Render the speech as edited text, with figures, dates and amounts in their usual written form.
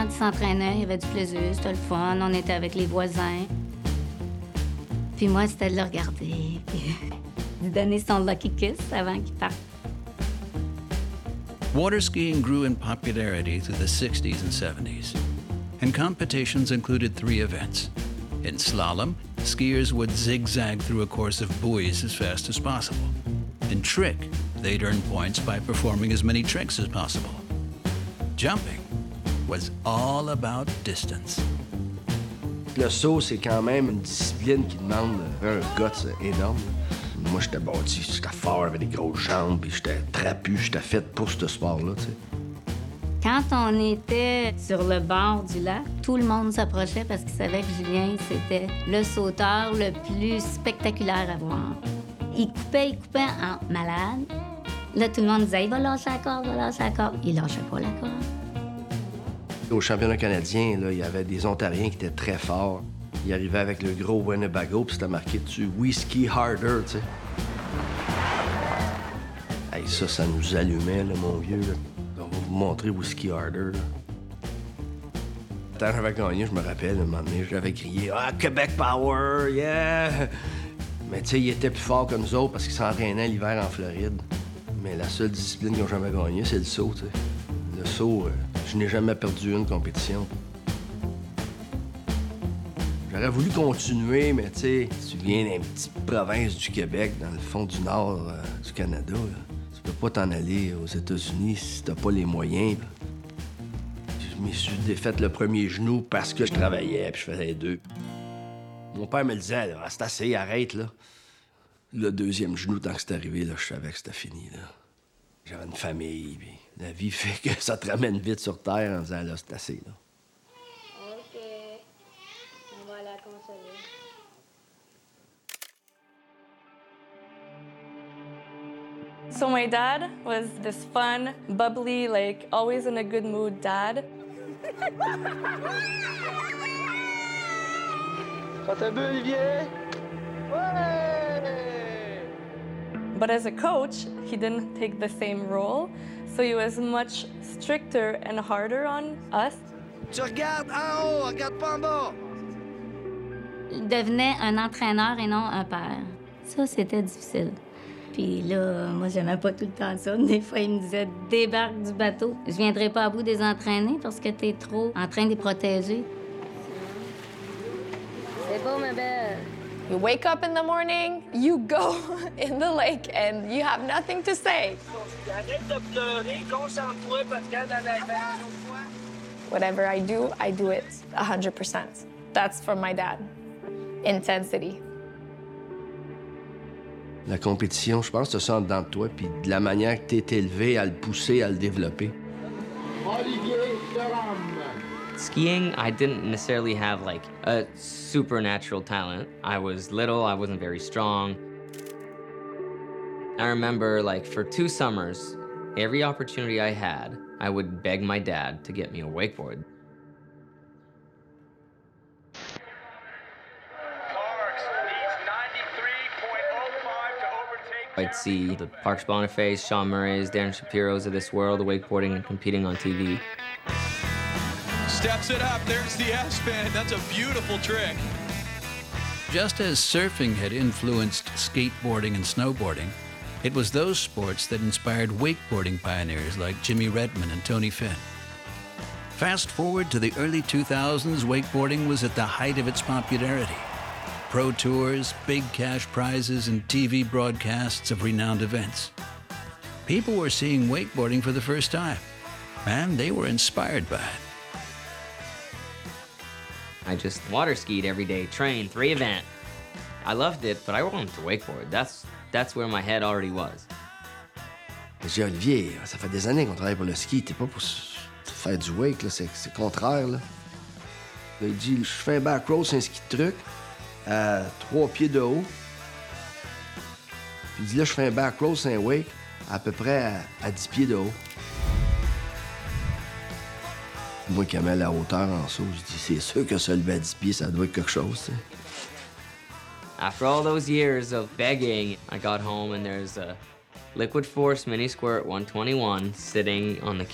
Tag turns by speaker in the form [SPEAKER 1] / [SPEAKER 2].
[SPEAKER 1] quand il s'entraînait, il y avait du plaisir, c'était le fun, on était avec les voisins. Puis moi, c'était de le regarder, puis de lui donner son lucky kiss avant qu'il parte.
[SPEAKER 2] Water skiing grew in popularity through the 60s and 70s, and competitions included 3 events. In slalom, skiers would zigzag through a course of buoys as fast as possible. In trick, they'd earn points by performing as many tricks as possible. Jumping was all about distance.
[SPEAKER 3] Le saut, c'est quand même une discipline qui demande un guts énorme. Moi, j'étais bâti, j'étais fort, j'avais des grosses jambes, puis j'étais trapu, j'étais fait pour ce sport-là, tu sais.
[SPEAKER 1] Quand on était sur le bord du lac, tout le monde s'approchait parce qu'il savait que Julien, c'était le sauteur le plus spectaculaire à voir. Il coupait en malade. Là, tout le monde disait « Il va lâcher la corde, il va lâcher la corde. » Il lâchait pas la corde.
[SPEAKER 3] Au championnat canadien, là, il y avait des Ontariens qui étaient très forts. Ils arrivaient avec le gros Winnebago, puis c'était marqué dessus « We ski harder », tu sais. Hey, ça nous allumait, là, mon vieux. Là. On va vous montrer « We ski harder ». Quand j'avais gagné, je me rappelle, un moment donné, j'avais crié « Ah, Québec Power, yeah! » Mais tu sais, ils étaient plus forts que nous autres parce qu'ils s'entraînaient l'hiver en Floride. Mais la seule discipline qu'ils n'ont jamais gagnée, c'est le saut, tu sais. Le saut, je n'ai jamais perdu une compétition. J'aurais voulu continuer, mais tu sais, tu viens d'une petite province du Québec, dans le fond du nord du Canada, là. Tu peux pas t'en aller aux États-Unis si t'as pas les moyens. Là. Je me suis défait le premier genou parce que je travaillais, puis je faisais les 2. Mon père me le disait, là, c'est assez, arrête, là. Le deuxième genou, tant que c'est arrivé, là, je savais que c'était fini, là. J'avais une famille, puis la vie fait que ça te ramène vite sur terre en disant, là, c'est assez, là.
[SPEAKER 1] OK. On va la consoler.
[SPEAKER 4] So my dad was this fun, bubbly, like, always in a good mood dad.
[SPEAKER 3] Ça t'a bu, Olivier? Ouais!
[SPEAKER 4] But as a coach, he didn't take the same role, so he was much stricter and harder on us.
[SPEAKER 3] Tu regardes en haut, regarde pas en bas!
[SPEAKER 1] Il devenait un entraîneur et non un père. Ça, c'était difficile. Puis là, moi, j'aimais pas tout le temps ça. Des fois, il me disait « Débarque du bateau. Je viendrai pas à bout des entraîner parce que t'es trop en train de les protéger. » C'est beau, ma belle.
[SPEAKER 5] You wake up in the morning, you go in the lake, and you have nothing to say.
[SPEAKER 3] Arrête de pleurer, concentre-toi parce que dans la
[SPEAKER 5] Whatever I do it 100%. That's from my dad. Intensity. La compétition, je pense que ça dedans de toi, puis de la manière que t'es élevé à le pousser, à le développer.
[SPEAKER 6] Olivier Durham.
[SPEAKER 7] Skiing, I didn't necessarily have like a supernatural talent. I was little, I wasn't very strong. I remember like for 2 summers, every opportunity I had, I would beg my dad to get me a wakeboard. I'd see the Parks Boniface, Sean Murray's, Darren Shapiro's of this world wakeboarding and competing on TV.
[SPEAKER 8] Steps it up, there's the S-bend. That's a beautiful trick.
[SPEAKER 2] Just as surfing had influenced skateboarding and snowboarding, it was those sports that inspired wakeboarding pioneers like Jimmy Redman and Tony Finn. Fast forward to the early 2000s, wakeboarding was at the height of its popularity. Pro tours, big cash prizes, and TV broadcasts of renowned events. People were seeing wakeboarding for the first time, and they were inspired by it.
[SPEAKER 7] I just water skied every day, trained, 3 events. I loved it, but I wanted to wakeboard. That's where my head already was.
[SPEAKER 3] J'ai dit, Olivier, ça fait des années qu'on travaille pour le ski. T'es pas pour faire du wake, là. C'est contraire, là. Il dit, je fais un back roll, c'est un ski de truc, à 3 pieds de haut. Puis il dit, là, je fais un back roll, c'est un wake, à peu près à 10 pieds de haut. Moi qui aimais la hauteur en saut, je dis, c'est sûr que se lever à 10 pieds, ça doit être quelque chose, t'sais.
[SPEAKER 7] After all those years of begging, I got home and there's a Liquid Force Mini Squirt 121 sitting on the